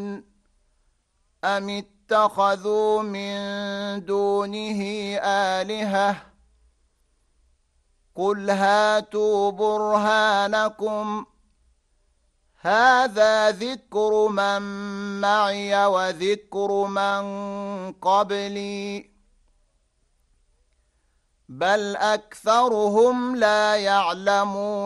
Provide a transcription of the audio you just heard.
أم اتخذوا من دونه آلهة قل هاتوا برهانكم هذا ذكر من معي وذكر من قبلي بل أكثرهم لا يعلمون